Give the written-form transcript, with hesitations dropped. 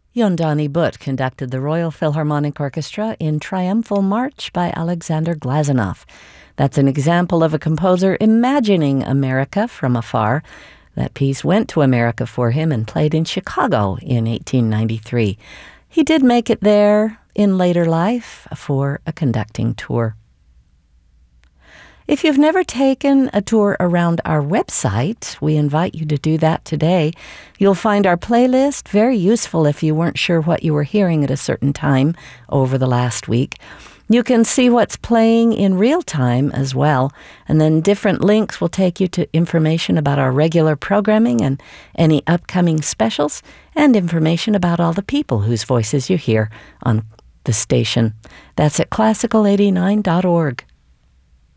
Yondani Butt conducted the Royal Philharmonic Orchestra in Triumphal March by Alexander Glazunov. That's an example of a composer imagining America from afar. That piece went to America for him and played in Chicago in 1893. He did make it there in later life for a conducting tour. If you've never taken a tour around our website, we invite you to do that today. You'll find our playlist very useful if you weren't sure what you were hearing at a certain time over the last week. You can see what's playing in real time as well, and then different links will take you to information about our regular programming and any upcoming specials, and information about all the people whose voices you hear on the station. That's at classical89.org.